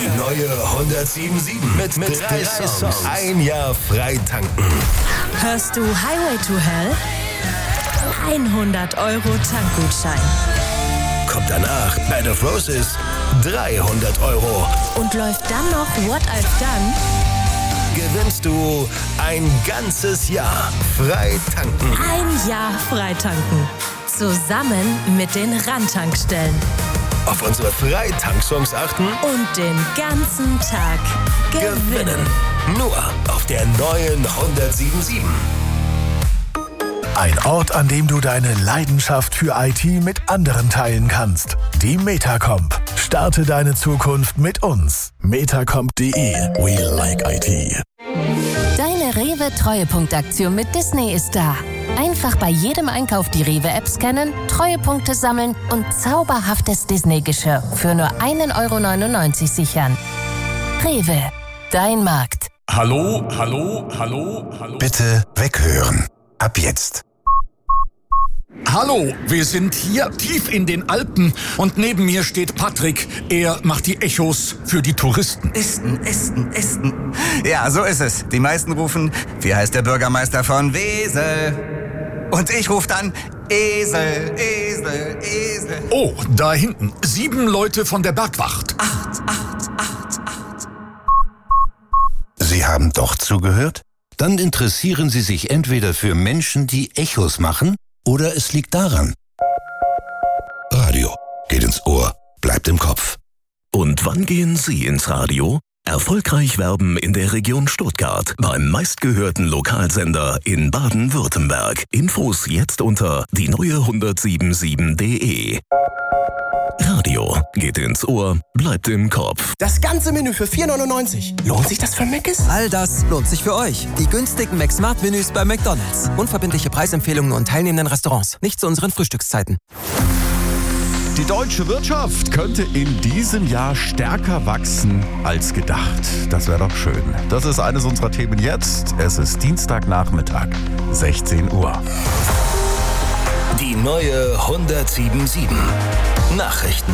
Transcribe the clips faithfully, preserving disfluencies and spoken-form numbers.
Die neue hundertsieben Komma sieben mit, mit drei, drei Songs. Songs. Ein Jahr frei tanken. Hörst du Highway to Hell? hundert Euro Tankgutschein. Kommt danach Bed of Roses, dreihundert Euro. Und läuft dann noch What I've Done? Gewinnst du ein ganzes Jahr frei tanken. Ein Jahr frei tanken. Zusammen mit den Randtankstellen. Auf unsere Freitankssongs achten und den ganzen Tag gewinnen. gewinnen. Nur auf der neuen hundertsieben Komma sieben. Ein Ort, an dem du deine Leidenschaft für I T mit anderen teilen kannst. Die Metacomp. Starte deine Zukunft mit uns. metacomp punkt de. We like I T. Deine Rewe-Treuepunktaktion mit Disney ist da. Einfach bei jedem Einkauf die Rewe-App scannen, Treuepunkte sammeln und zauberhaftes Disney-Geschirr für nur ein Euro neunundneunzig sichern. Rewe, dein Markt. Hallo, hallo, hallo, hallo. Bitte weghören. Ab jetzt. Hallo, wir sind hier tief in den Alpen und neben mir steht Patrick. Er macht die Echos für die Touristen. Esten, Esten, Esten. Ja, so ist es. Die meisten rufen, wie heißt der Bürgermeister von Wesel? Und ich rufe dann Esel, Esel, Esel. Oh, da hinten. Sieben Leute von der Bergwacht. Acht, acht, acht, acht. Sie haben doch zugehört? Dann interessieren Sie sich entweder für Menschen, die Echos machen, oder es liegt daran. Radio geht ins Ohr, bleibt im Kopf. Und wann gehen Sie ins Radio? Erfolgreich werben in der Region Stuttgart beim meistgehörten Lokalsender in Baden-Württemberg. Infos jetzt unter die neue hundertsieben Komma sieben punkt de. Radio geht ins Ohr, bleibt im Kopf. Das ganze Menü für vier neunundneunzig. Lohnt sich das für Mc's? All das lohnt sich für euch. Die günstigen McSmart-Menüs bei McDonald's. Unverbindliche Preisempfehlungen und teilnehmenden Restaurants. Nicht zu unseren Frühstückszeiten. Die deutsche Wirtschaft könnte in diesem Jahr stärker wachsen als gedacht. Das wäre doch schön. Das ist eines unserer Themen jetzt. Es ist Dienstagnachmittag, sechzehn Uhr. Die neue hundertsieben Komma sieben. Nachrichten.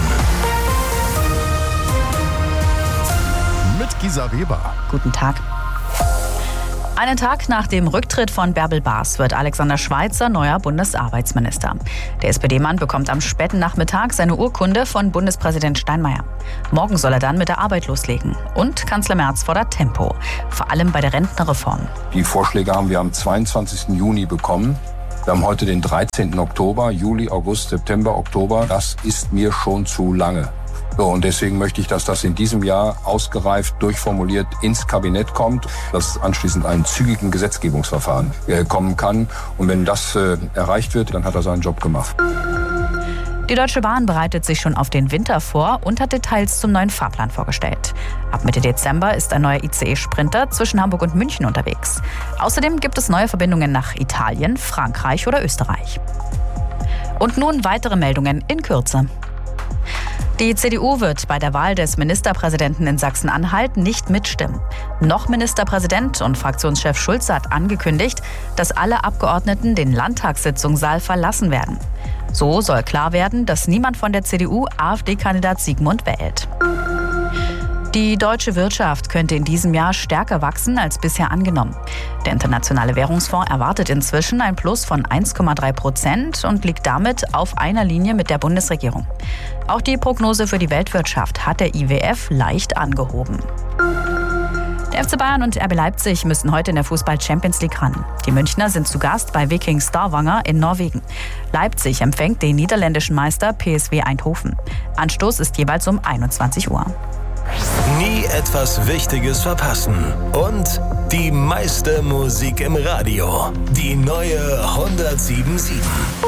Mit Gisa Weber. Guten Tag. Einen Tag nach dem Rücktritt von Bärbel Baas wird Alexander Schweitzer neuer Bundesarbeitsminister. Der S P D-Mann bekommt am späten Nachmittag seine Urkunde von Bundespräsident Steinmeier. Morgen soll er dann mit der Arbeit loslegen. Und Kanzler Merz fordert Tempo, vor allem bei der Rentenreform. Die Vorschläge haben wir am zweiundzwanzigsten Juni bekommen. Wir haben heute den dreizehnten Oktober, Juli, August, September, Oktober. Das ist mir schon zu lange. So, und deswegen möchte ich, dass das in diesem Jahr ausgereift, durchformuliert ins Kabinett kommt, dass anschließend ein zügigen Gesetzgebungsverfahren äh, kommen kann. Und wenn das äh, erreicht wird, dann hat er seinen Job gemacht. Die Deutsche Bahn bereitet sich schon auf den Winter vor und hat Details zum neuen Fahrplan vorgestellt. Ab Mitte Dezember ist ein neuer I C E-Sprinter zwischen Hamburg und München unterwegs. Außerdem gibt es neue Verbindungen nach Italien, Frankreich oder Österreich. Und nun weitere Meldungen in Kürze. Die C D U wird bei der Wahl des Ministerpräsidenten in Sachsen-Anhalt nicht mitstimmen. Noch Ministerpräsident und Fraktionschef Schulze hat angekündigt, dass alle Abgeordneten den Landtagssitzungssaal verlassen werden. So soll klar werden, dass niemand von der C D U AfD-Kandidat Sigmund wählt. Die deutsche Wirtschaft könnte in diesem Jahr stärker wachsen als bisher angenommen. Der Internationale Währungsfonds erwartet inzwischen ein Plus von eins Komma drei Prozent und liegt damit auf einer Linie mit der Bundesregierung. Auch die Prognose für die Weltwirtschaft hat der I W F leicht angehoben. Der F C Bayern und R B Leipzig müssen heute in der Fußball-Champions League ran. Die Münchner sind zu Gast bei Viking Stavanger in Norwegen. Leipzig empfängt den niederländischen Meister P S V Eindhoven. Anstoß ist jeweils um einundzwanzig Uhr. Nie etwas Wichtiges verpassen. Und die meiste Musik im Radio. Die neue hundertsieben Komma sieben.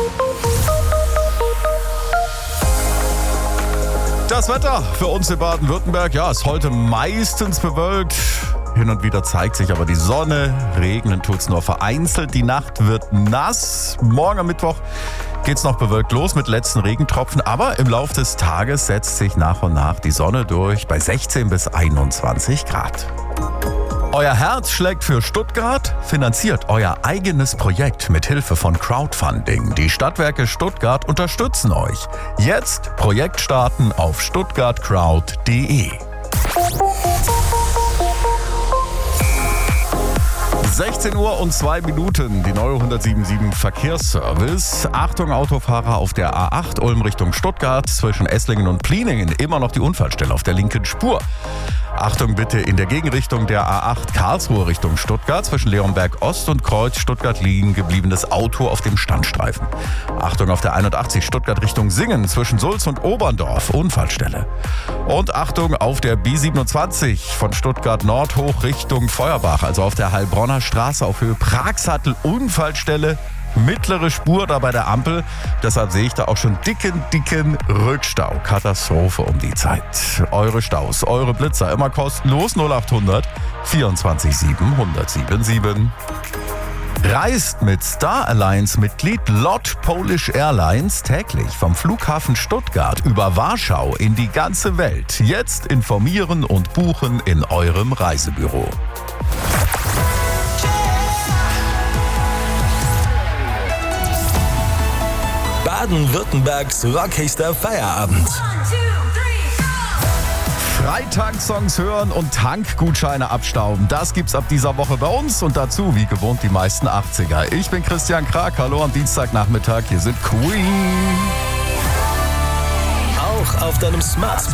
Das Wetter für uns in Baden-Württemberg, ja, ist heute meistens bewölkt. Hin und wieder zeigt sich aber die Sonne. Regnen tut's nur vereinzelt. Die Nacht wird nass. Morgen am Mittwoch geht's noch bewölkt los mit letzten Regentropfen. Aber im Laufe des Tages setzt sich nach und nach die Sonne durch bei sechzehn bis einundzwanzig Grad. Euer Herz schlägt für Stuttgart? Finanziert euer eigenes Projekt mit Hilfe von Crowdfunding. Die Stadtwerke Stuttgart unterstützen euch. Jetzt Projekt starten auf stuttgart crowd punkt de. sechzehn Uhr und zwei Minuten, die neue hundertsiebenundsiebzig Verkehrsservice. Achtung Autofahrer auf der A acht Ulm Richtung Stuttgart zwischen Esslingen und Pliningen. Immer noch die Unfallstelle auf der linken Spur. Achtung bitte in der Gegenrichtung der A acht Karlsruhe Richtung Stuttgart. Zwischen Leonberg Ost und Kreuz Stuttgart liegen gebliebenes Auto auf dem Standstreifen. Achtung auf der einundachtzig Stuttgart Richtung Singen zwischen Sulz und Oberndorf. Unfallstelle. Und Achtung auf der B siebenundzwanzig von Stuttgart Nord hoch Richtung Feuerbach. Also auf der Heilbronner Straße auf Höhe Pragsattel. Unfallstelle. Mittlere Spur da bei der Ampel. Deshalb sehe ich da auch schon dicken, dicken Rückstau. Katastrophe um die Zeit. Eure Staus, eure Blitzer immer kostenlos. null achthundert vierundzwanzig sieben hundertsiebenundsiebzig. Reist mit Star Alliance Mitglied Lot Polish Airlines täglich vom Flughafen Stuttgart über Warschau in die ganze Welt. Jetzt informieren und buchen in eurem Reisebüro. Baden-Württembergs rockigster Feierabend. Freitagssongs hören und Tankgutscheine abstauben. Das gibt's ab dieser Woche bei uns und dazu, wie gewohnt, die meisten achtziger. Ich bin Christian Krag. Hallo am Dienstagnachmittag. Hier sind Queen. Auch auf deinem Smart